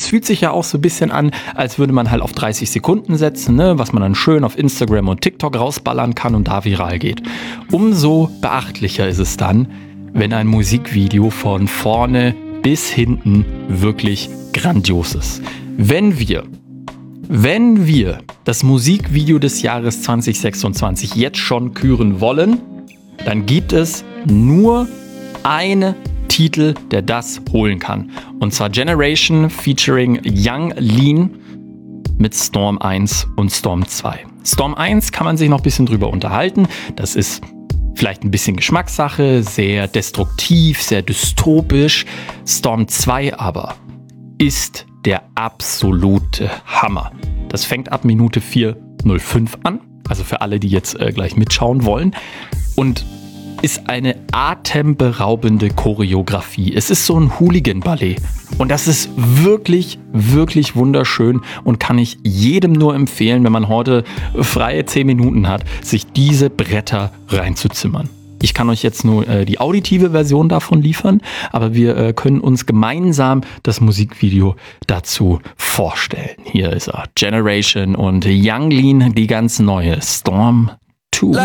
fühlt sich ja auch so ein bisschen an, als würde man halt auf 30 Sekunden setzen, ne? Was man dann schön auf Instagram und TikTok rausballern kann und da viral geht. Umso beachtlicher ist es dann, wenn ein Musikvideo von vorne bis hinten wirklich grandios ist. Wenn wir das Musikvideo des Jahres 2026 jetzt schon küren wollen, dann gibt es nur einen Titel, der das holen kann. Und zwar Generation featuring Yung Lean mit Storm 1 und Storm 2. Storm 1 kann man sich noch ein bisschen drüber unterhalten. Das ist vielleicht ein bisschen Geschmackssache, sehr destruktiv, sehr dystopisch. Storm 2 aber ist der absolute Hammer. Das fängt ab Minute 4:05 an, also für alle, die jetzt gleich mitschauen wollen, und ist eine atemberaubende Choreografie. Es ist so ein Hooligan-Ballett und das ist wirklich, wirklich wunderschön und kann ich jedem nur empfehlen, wenn man heute freie 10 Minuten hat, sich diese Bretter reinzuzimmern. Ich kann euch jetzt nur die auditive Version davon liefern, aber wir können uns gemeinsam das Musikvideo dazu vorstellen. Hier ist er, Generation und Yung Lean, die ganz neue Storm 2.